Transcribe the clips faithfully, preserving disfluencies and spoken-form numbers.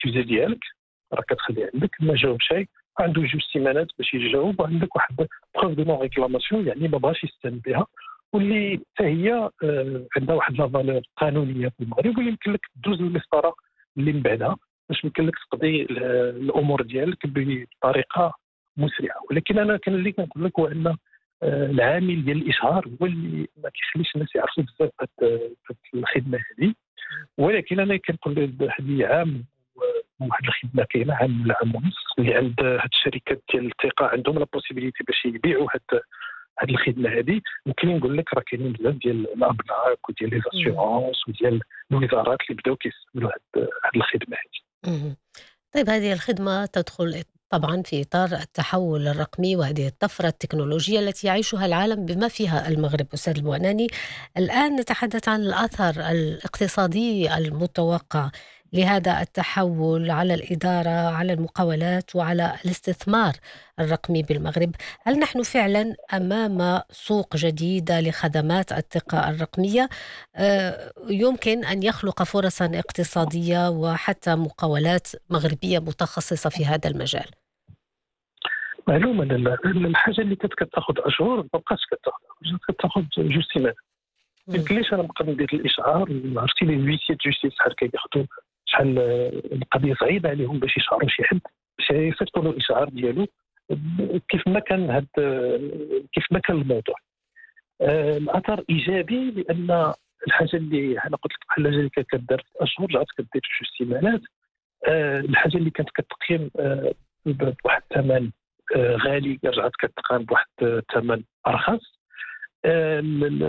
الاكسكيوزي ديالك راه كتخلي عندك، ما جاوب شيء عنده جوج سيمانات باش يجاوب، وعندك واحد بروف دو نون ريكلاماسيون يعني ما بغاش يستلم بها، واللي حتى هي آه عندها واحد لا فالور قانونيه في المغرب، واللي يمكن لك تدوز للمسطره اللي من بعدها باش يمكن لك تقضي الامور ديالك بطريقه مسرعه. ولكن انا كان اللي كنقول لك هو ان آه العامل ديال الاشهار هو اللي ما كيخليش الناس يعرفوا بزاف هاد الخدمه هذه. ولكن انا كنقول هذه عام واحد الخدمه كاينه عام ولا عام ونص اللي عند هاد الشركات ديال الثقه عندهم لا بوسيبيليتي باش يبيعوا هاد هاد الخدمه هذه. ممكن نقول لك راه كاينين بزاف ديال الابناك وديال لي زاسيورونس وديال الوزارات اللي بداو كيستعملوا هاد هاد الخدمه هذه. طيب هذه الخدمه تدخل طبعا في اطار التحول الرقمي وهذه الطفره التكنولوجيه التي يعيشها العالم بما فيها المغرب. استاذ البوعناني، الان نتحدث عن الاثر الاقتصادي المتوقع لهذا التحول على الإدارة، على المقاولات وعلى الاستثمار الرقمي بالمغرب. هل نحن فعلا أمام سوق جديدة لخدمات الثقة الرقمية يمكن أن يخلق فرصا اقتصادية وحتى مقاولات مغربية متخصصة في هذا المجال؟ معلومة الحاجة اللي كانت كتاخذ أشهر ما بقاش كتاخذ كتاخذ جوج سيمانات. يمكن ليش أنا نبقى ندير الإشعار؟ عرفتي لي هويسية جوستيس شحال كياخذوا، شحال القضيه صعيبه عليهم باش يشعروا شي حد باش يصيفطوا له الاشعار ديالو كيف ما كان هاد كيف ما كان الموضوع. آه الاثر ايجابي لان الحاجه اللي انا قلت لك بحال اللي كانت كدار في اشهر رجعت كدير في جوج سيمانات. آه الحاجه اللي كانت كتقيم آه بواحد الثمن آه غالي رجعت كتقام بواحد الثمن ارخص. آه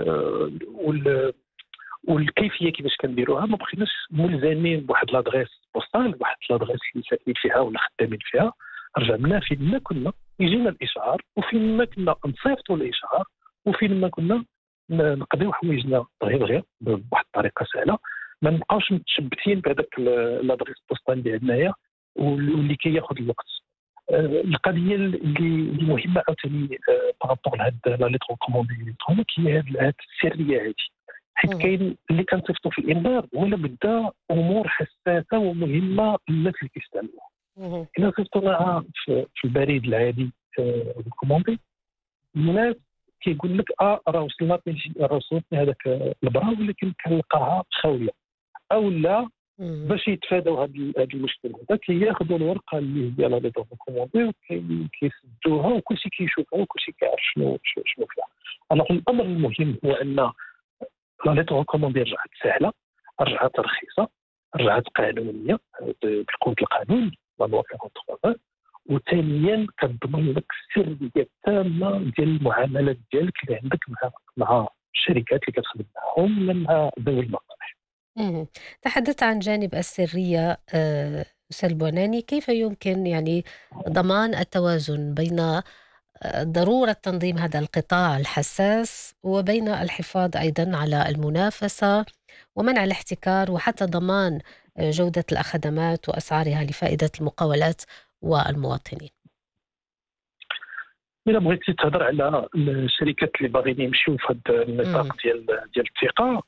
وال والكيفيه كيفاش كنديروها ما بقيناش ملزمين بواحد لادريس بوستال، واحد لادريس اللي ساكنين فيها ولا خدامين فيها. رجعنا فين ما كنا يجينا الاشعار، وفين ما كنا نصيفطوا الاشعار، وفين ما كنا نقضيو حوايجنا دغيا دغيا بواحد الطريقه سهله، ما نبقاوش متشبتين بهذاك لادريس بوستال اللي عندنايا واللي كياخذ الوقت. القضيه اللي مهمه عاوتاني بارابور لهاد لا ليتر كوموندي الكترونيك هي هاد السريه هذه، حيت كاين اللي كنصيفطوا في الانذار ولا بدا امور حساسه ومهمه للناس اللي كيستعملوها. الا صيفطوها في البريد العادي الكوموندي، الناس كيقول لك اه راه وصلتني راه وصلتني هذاك البرا، ولكن كنلقاها خاويه او لا. باش يتفادوا هذا المشكل هذا كياخذوا الورقه اللي هي لا ليتر كوموندي وكيسدوها وكلشي كيشوفها وكلشي كيعرف شنو شنو فيها. انا الامر المهم هو ان لا ليتر كوموندي رجعت سهله، رجعت رخيصه، رجعت قانونيه بقوه القانون لا لوا أربعة وثلاثين، وثانيا كتضمن لك السريه التامه ديال المعاملات ديالك اللي عندك مع مع الشركات اللي كتخدم معهم ولا مع ذوي المصالح. تحدثت عن جانب السريه أستاذ البوعناني، كيف يمكن يعني ضمان التوازن بين ضرورة تنظيم هذا القطاع الحساس وبين الحفاظ أيضا على المنافسة ومنع الاحتكار وحتى ضمان جودة الخدمات وأسعارها لفائدة المقاولات والمواطنين؟ إلا بغيتي تهضر على الشركات اللي باغيين يمشيو في هذا النطاق ديال ديال الثقة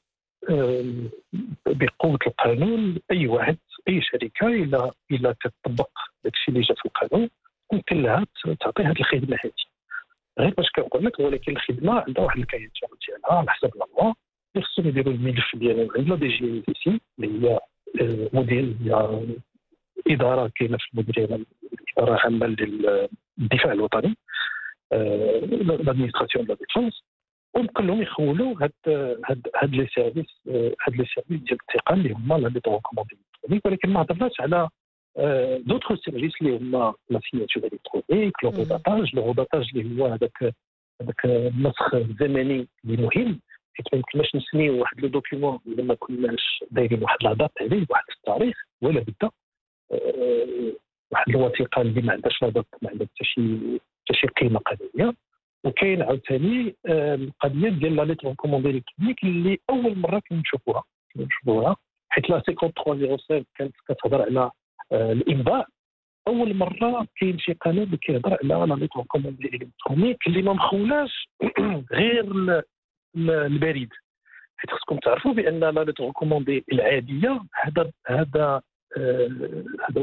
بقوة القانون، أي واحد أي شركة إلا إلا تطبق داكشي اللي جا في القانون ممكن لها تعطي هذه الخدمة هذه. غير باش كنقول لك، ولكن الخدمه عندها واحد الكيان ديالها على حسب لوا اللي خصهم يديروا الملف ديالهم عند لا دي جي سي سي اللي هي مدير اداره كاينه في المديريه الاداره العامه للدفاع الوطني لادمينستراسيون دو لا ديفونس، ويمكن لهم يخولوا هاد هاد هاد لي سيرفيس هاد لي سيرفيس ديال الثقه اللي هما لا ليتر كوموندي. ولكن ما هضرناش على دوطخ سيرفيس اللي هما لا سيناتور الكترونيك، لو روداتاج. لو روداتاج اللي هو هذاك هذاك النسخ الزمني اللي مهم، حيت ما يمكنناش نسميو واحد لو دوكيومون الا ما كناش دايرين واحد لا دات عليه واحد التاريخ ولا بدا أه واحد الوثيقه اللي ما عندهاش لا دات، ما عندها حتى شي حتى شي قيمه قانونيه. وكاين عاوتاني أه القضيه ديال لا ليتر كوموندي الكترونيك اللي اول مره كنشوفوها كنشوفوها حيت لا ثلاثين ثلاثة صفر سبعة كانت كتهضر على أه الامضاء. اول مره كاين شي قانون اللي كيهضر على لا ليتر كوموندي الكترونيك اللي ما مخولاش غير البريد، حيت خصكم تعرفوا بان لا ليتر كوموندي العاديه هذا هذا هذا